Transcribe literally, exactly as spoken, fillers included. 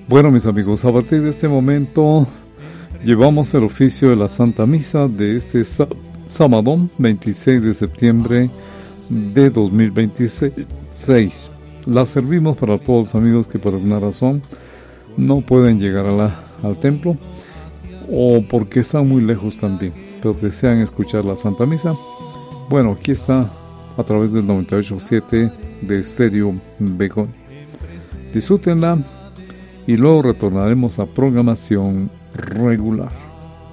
Bueno, mis amigos, a partir de este momento llevamos el oficio de la Santa Misa de este sábado veintiséis de septiembre de dos mil veintiséis. La servimos para todos los amigos que por alguna razón no pueden llegar a la, al templo o porque están muy lejos también, pero desean escuchar la Santa Misa. Bueno, aquí está a través del noventa y ocho punto siete de Estéreo Begonia. Disfrútenla y luego retornaremos a programación regular.